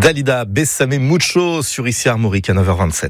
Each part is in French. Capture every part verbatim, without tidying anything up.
Dalida, Bésame Mucho sur Ici Armorique à neuf heures vingt-sept.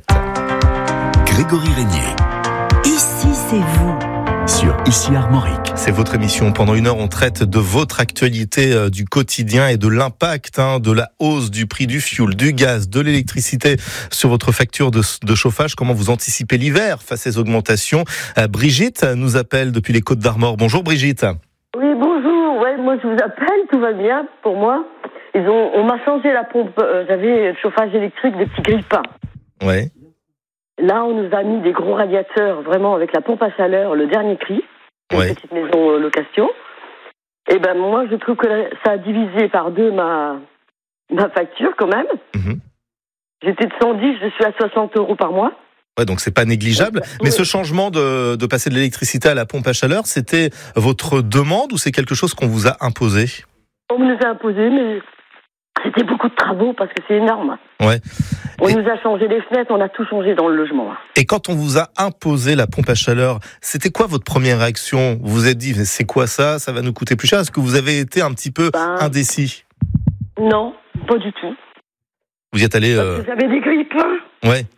Grégory Régnier. Ici, c'est vous. Sur Ici Armorique. C'est votre émission. Pendant une heure, on traite de votre actualité euh, du quotidien et de l'impact hein, de la hausse du prix du fioul, du gaz, de l'électricité sur votre facture de, de chauffage. Comment vous anticipez l'hiver face à ces augmentations? euh, Brigitte nous appelle depuis les Côtes d'Armor. Bonjour Brigitte. Oui, bonjour. Ouais, moi je vous appelle, tout va bien pour moi. Ils ont, on m'a changé la pompe. Euh, j'avais le chauffage électrique des petits grille-pains. Ouais. Là, on nous a mis des gros radiateurs, vraiment avec la pompe à chaleur, le dernier cri. Une Ouais. petite maison euh, location. Et ben moi, je trouve que ça a divisé par deux ma ma facture quand même. Mhm. J'étais de cent dix, je suis à soixante euros par mois. Ouais, donc c'est pas négligeable. Ouais. Mais ce changement de, de passer de l'électricité à la pompe à chaleur, c'était votre demande ou c'est quelque chose qu'on vous a imposé? On nous a imposé, mais c'était beaucoup de travaux parce que c'est énorme. Ouais. On Et- nous a changé les fenêtres, on a tout changé dans le logement. Et quand on vous a imposé la pompe à chaleur, c'était quoi votre première réaction? Vous vous êtes dit, c'est quoi ça? Ça va nous coûter plus cher? Est-ce que vous avez été un petit peu Ben, indécis? Non, pas du tout. Vous y êtes allé... Parce Euh... que j'avais des grille-pains. Ouais.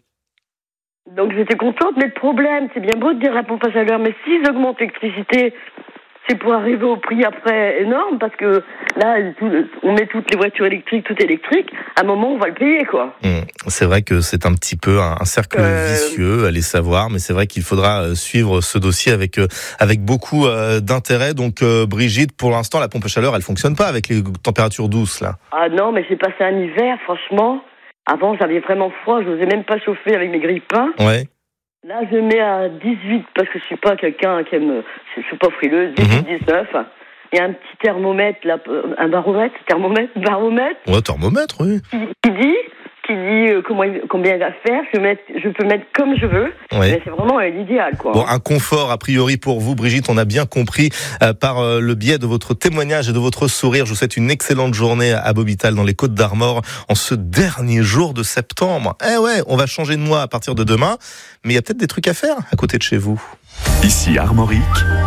Donc j'étais contente, mais le problème, c'est bien beau de dire la pompe à chaleur, mais s'ils augmentent l'électricité, c'est pour arriver au prix après énorme, parce que là, tout, on met toutes les voitures électriques, tout électrique, à un moment, on va le payer, quoi. Mmh. C'est vrai que c'est un petit peu un, un cercle Euh... vicieux, allez savoir, mais c'est vrai qu'il faudra euh, suivre ce dossier avec euh, avec beaucoup euh, d'intérêt. Donc euh, Brigitte, pour l'instant, la pompe à chaleur, elle fonctionne pas avec les températures douces, là. Ah non, mais j'ai passé un hiver, franchement. Avant, j'avais vraiment froid, je n'osais même pas chauffer avec mes grille-pains. Ouais. Là, je mets à dix-huit, parce que je suis pas quelqu'un qui aime... Je suis pas frileuse, dix-huit, dix-neuf. Il y a un petit thermomètre, là, un baromètre, thermomètre, baromètre, Ouais, thermomètre, oui. qui, qui dit, qui dit euh, comment, il- combien il va faire. Je, mets, je peux mettre comme je veux, Ouais. mais c'est vraiment euh, l'idéal, quoi. Bon, un confort a priori pour vous, Brigitte, on a bien compris euh, par euh, le biais de votre témoignage et de votre sourire. Je vous souhaite une excellente journée à Bobital dans les Côtes d'Armor en ce dernier jour de septembre. Eh ouais, on va changer de mois à partir de demain, mais il y a peut-être des trucs à faire à côté de chez vous. Ici Armorique.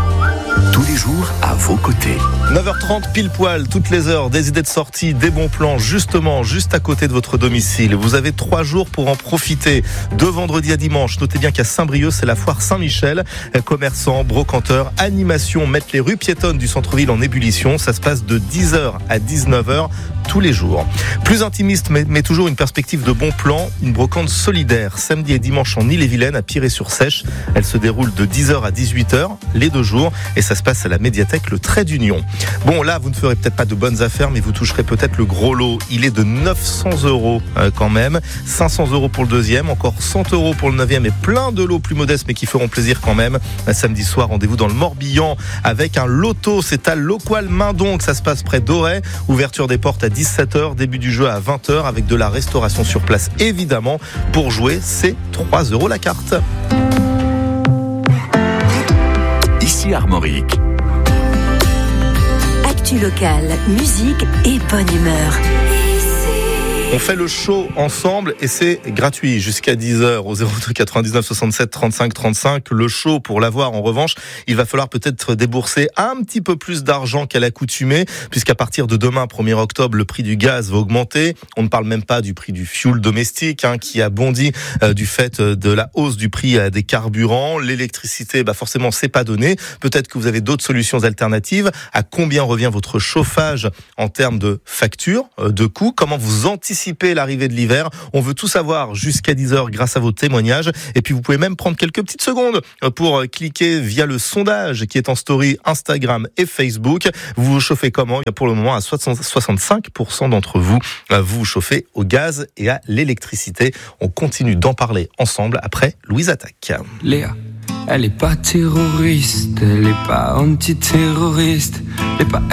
Tous les jours à vos côtés. neuf heures trente pile poil, toutes les heures, des idées de sortie, des bons plans, justement, juste à côté de votre domicile. Vous avez trois jours pour en profiter, de vendredi à dimanche. Notez bien qu'à Saint-Brieuc, c'est la foire Saint-Michel. Commerçants, brocanteurs, animations mettent les rues piétonnes du centre-ville en ébullition. Ça se passe de dix heures à dix-neuf heures tous les jours. Plus intimiste, mais, mais toujours une perspective de bon plan, une brocante solidaire. Samedi et dimanche en Ille-et-Vilaine, à Piré-sur-Sèche. Elle se déroule de dix heures à dix-huit heures, les deux jours, et ça se passe à la médiathèque Le Trait d'Union. Bon, là, vous ne ferez peut-être pas de bonnes affaires, mais vous toucherez peut-être le gros lot. Il est de neuf cents euros euh, quand même. cinq cents euros pour le deuxième, encore cent euros pour le neuvième et plein de lots plus modestes, mais qui feront plaisir quand même. Un samedi soir, rendez-vous dans le Morbihan avec un loto. C'est à Loqual Mindon que ça se passe près d'Auray. Ouverture des portes à dix-sept heures, début du jeu à vingt heures avec de la restauration sur place, évidemment. Pour jouer, c'est trois euros la carte. Ici Armorique. Actu locale, musique et bonne humeur. On fait le show ensemble et c'est gratuit jusqu'à dix heures au zéro deux quatre-vingt-dix-neuf soixante-sept trente-cinq trente-cinq. Le show, pour l'avoir, en revanche, il va falloir peut-être débourser un petit peu plus d'argent qu'à l'accoutumée, puisqu'à partir de demain, premier octobre, le prix du gaz va augmenter. On ne parle même pas du prix du fioul domestique, hein, qui a bondi euh, du fait de la hausse du prix euh, des carburants. L'électricité, bah forcément, c'est pas donné. Peut-être que vous avez d'autres solutions alternatives. À combien revient votre chauffage en termes de facture, euh, de coûts? Comment vous anticipez l'arrivée de l'hiver? On veut tout savoir jusqu'à dix heures grâce à vos témoignages. Et puis vous pouvez même prendre quelques petites secondes pour cliquer via le sondage qui est en story Instagram et Facebook. Vous vous chauffez comment? Pour le moment, à soixante-cinq pour cent d'entre vous, vous vous chauffez au gaz et à l'électricité. On continue d'en parler ensemble après Louise Attaque. Léa, elle est pas terroriste, elle est pas antiterroriste, elle est pas